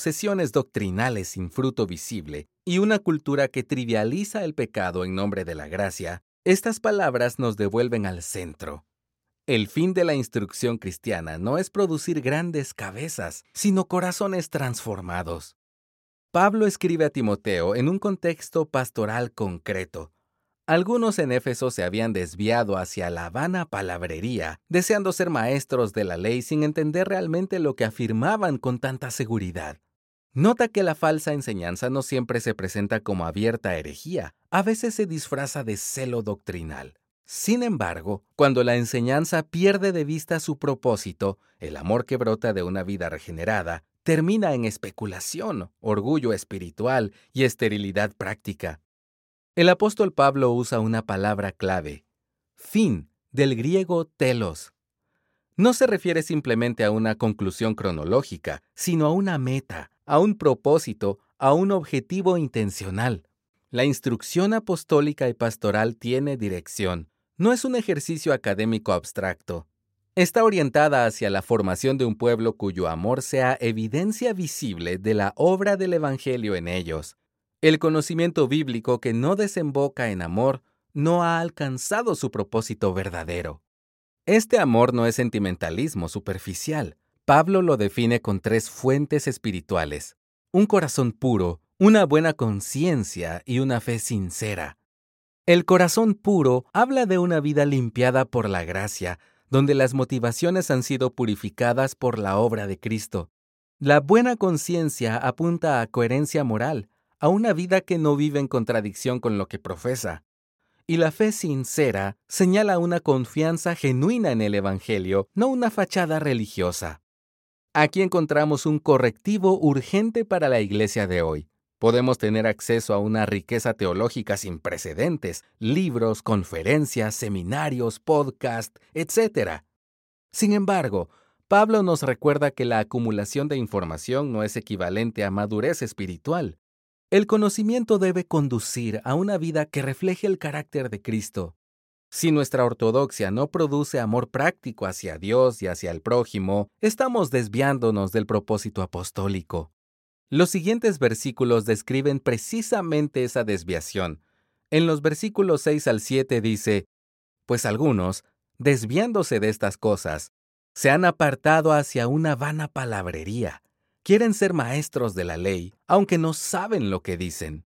obsesiones doctrinales sin fruto visible y una cultura que trivializa el pecado en nombre de la gracia, estas palabras nos devuelven al centro. El fin de la instrucción cristiana no es producir grandes cabezas, sino corazones transformados. Pablo escribe a Timoteo en un contexto pastoral concreto. Algunos en Éfeso se habían desviado hacia la vana palabrería, deseando ser maestros de la ley sin entender realmente lo que afirmaban con tanta seguridad. Nota que la falsa enseñanza no siempre se presenta como abierta herejía, a veces se disfraza de celo doctrinal. Sin embargo, cuando la enseñanza pierde de vista su propósito, el amor que brota de una vida regenerada termina en especulación, orgullo espiritual y esterilidad práctica. El apóstol Pablo usa una palabra clave, fin, del griego telos. No se refiere simplemente a una conclusión cronológica, sino a una meta, a un propósito, a un objetivo intencional. La instrucción apostólica y pastoral tiene dirección. No es un ejercicio académico abstracto. Está orientada hacia la formación de un pueblo cuyo amor sea evidencia visible de la obra del Evangelio en ellos. El conocimiento bíblico que no desemboca en amor no ha alcanzado su propósito verdadero. Este amor no es sentimentalismo superficial. Pablo lo define con 3 fuentes espirituales: un corazón puro, una buena conciencia y una fe sincera. El corazón puro habla de una vida limpiada por la gracia, donde las motivaciones han sido purificadas por la obra de Cristo. La buena conciencia apunta a coherencia moral, a una vida que no vive en contradicción con lo que profesa. Y la fe sincera señala una confianza genuina en el Evangelio, no una fachada religiosa. Aquí encontramos un correctivo urgente para la iglesia de hoy. Podemos tener acceso a una riqueza teológica sin precedentes, libros, conferencias, seminarios, podcasts, etc. Sin embargo, Pablo nos recuerda que la acumulación de información no es equivalente a madurez espiritual. El conocimiento debe conducir a una vida que refleje el carácter de Cristo. Si nuestra ortodoxia no produce amor práctico hacia Dios y hacia el prójimo, estamos desviándonos del propósito apostólico. Los siguientes versículos describen precisamente esa desviación. En los versículos 6 al 7 dice: Pues algunos, desviándose de estas cosas, se han apartado hacia una vana palabrería. Quieren ser maestros de la ley, aunque no saben lo que dicen.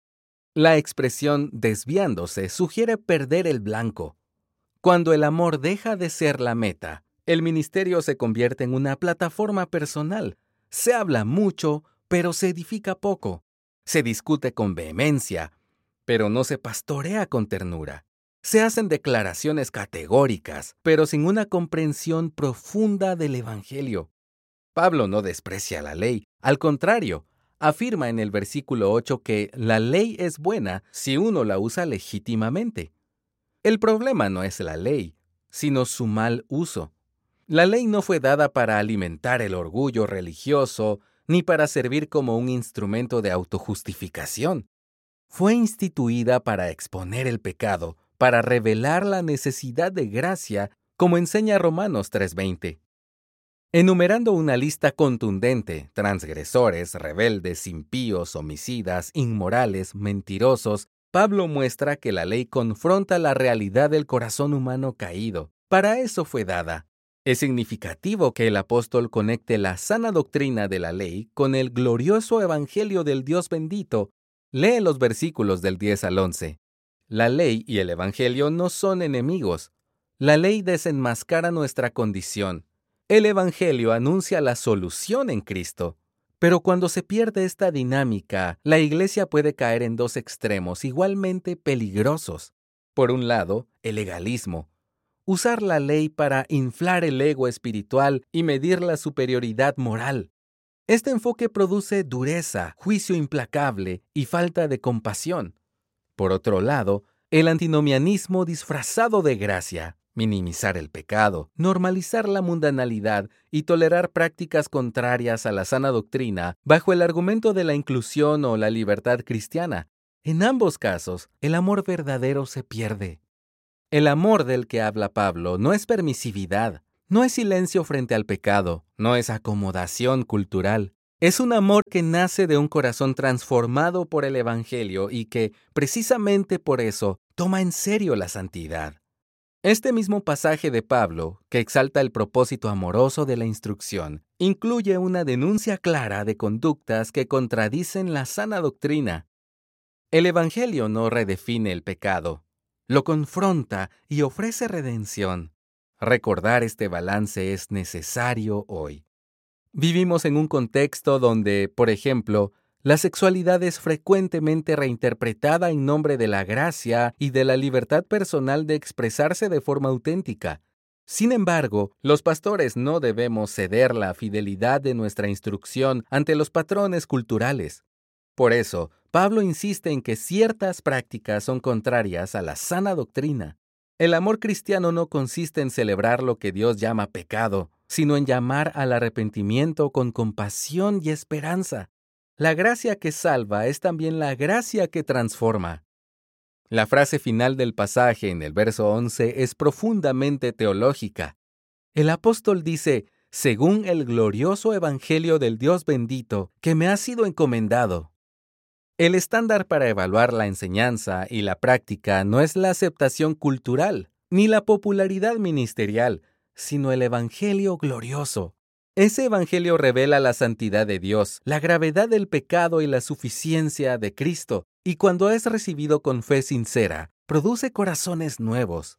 La expresión desviándose sugiere perder el blanco. Cuando el amor deja de ser la meta, el ministerio se convierte en una plataforma personal. Se habla mucho, pero se edifica poco. Se discute con vehemencia, pero no se pastorea con ternura. Se hacen declaraciones categóricas, pero sin una comprensión profunda del Evangelio. Pablo no desprecia la ley, al contrario, afirma en el versículo 8 que la ley es buena si uno la usa legítimamente. El problema no es la ley, sino su mal uso. La ley no fue dada para alimentar el orgullo religioso, ni para servir como un instrumento de autojustificación. Fue instituida para exponer el pecado, para revelar la necesidad de gracia, como enseña Romanos 3:20. Enumerando una lista contundente: transgresores, rebeldes, impíos, homicidas, inmorales, mentirosos, Pablo muestra que la ley confronta la realidad del corazón humano caído. Para eso fue dada. Es significativo que el apóstol conecte la sana doctrina de la ley con el glorioso evangelio del Dios bendito. Lee los versículos del 10 al 11. La ley y el evangelio no son enemigos. La ley desenmascara nuestra condición. El Evangelio anuncia la solución en Cristo. Pero cuando se pierde esta dinámica, la iglesia puede caer en 2 extremos igualmente peligrosos. Por un lado, el legalismo. Usar la ley para inflar el ego espiritual y medir la superioridad moral. Este enfoque produce dureza, juicio implacable y falta de compasión. Por otro lado, el antinomianismo disfrazado de gracia. Minimizar el pecado, normalizar la mundanalidad y tolerar prácticas contrarias a la sana doctrina bajo el argumento de la inclusión o la libertad cristiana. En ambos casos, el amor verdadero se pierde. El amor del que habla Pablo no es permisividad, no es silencio frente al pecado, no es acomodación cultural. Es un amor que nace de un corazón transformado por el Evangelio y que, precisamente por eso, toma en serio la santidad. Este mismo pasaje de Pablo, que exalta el propósito amoroso de la instrucción, incluye una denuncia clara de conductas que contradicen la sana doctrina. El Evangelio no redefine el pecado, lo confronta y ofrece redención. Recordar este balance es necesario hoy. Vivimos en un contexto donde, por ejemplo, la sexualidad es frecuentemente reinterpretada en nombre de la gracia y de la libertad personal de expresarse de forma auténtica. Sin embargo, los pastores no debemos ceder la fidelidad de nuestra instrucción ante los patrones culturales. Por eso, Pablo insiste en que ciertas prácticas son contrarias a la sana doctrina. El amor cristiano no consiste en celebrar lo que Dios llama pecado, sino en llamar al arrepentimiento con compasión y esperanza. La gracia que salva es también la gracia que transforma. La frase final del pasaje en el verso 11 es profundamente teológica. El apóstol dice, según el glorioso evangelio del Dios bendito que me ha sido encomendado. El estándar para evaluar la enseñanza y la práctica no es la aceptación cultural, ni la popularidad ministerial, sino el evangelio glorioso. Ese evangelio revela la santidad de Dios, la gravedad del pecado y la suficiencia de Cristo, y cuando es recibido con fe sincera, produce corazones nuevos.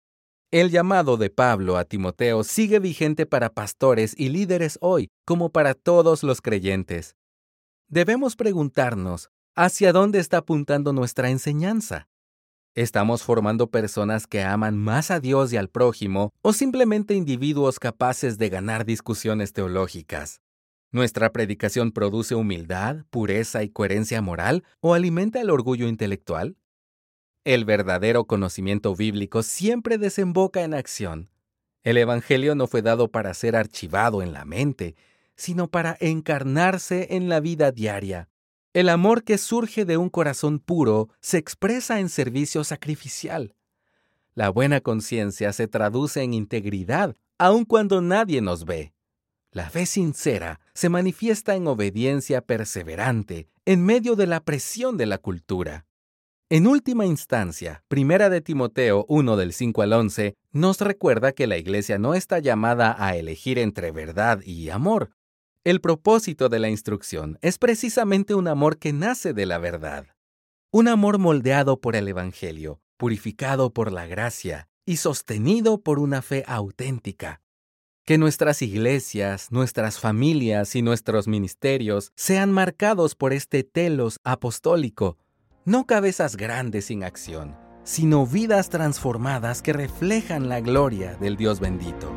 El llamado de Pablo a Timoteo sigue vigente para pastores y líderes hoy, como para todos los creyentes. Debemos preguntarnos, ¿hacia dónde está apuntando nuestra enseñanza? ¿Estamos formando personas que aman más a Dios y al prójimo o simplemente individuos capaces de ganar discusiones teológicas? ¿Nuestra predicación produce humildad, pureza y coherencia moral o alimenta el orgullo intelectual? El verdadero conocimiento bíblico siempre desemboca en acción. El Evangelio no fue dado para ser archivado en la mente, sino para encarnarse en la vida diaria. El amor que surge de un corazón puro se expresa en servicio sacrificial. La buena conciencia se traduce en integridad, aun cuando nadie nos ve. La fe sincera se manifiesta en obediencia perseverante en medio de la presión de la cultura. En última instancia, 1 de Timoteo 1 del 5 al 11 nos recuerda que la Iglesia no está llamada a elegir entre verdad y amor. El propósito de la instrucción es precisamente un amor que nace de la verdad. Un amor moldeado por el Evangelio, purificado por la gracia y sostenido por una fe auténtica. Que nuestras iglesias, nuestras familias y nuestros ministerios sean marcados por este telos apostólico, no cabezas grandes sin acción, sino vidas transformadas que reflejan la gloria del Dios bendito.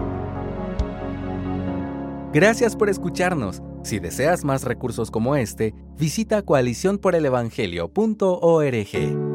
Gracias por escucharnos. Si deseas más recursos como este, visita coaliciónporelevangelio.org.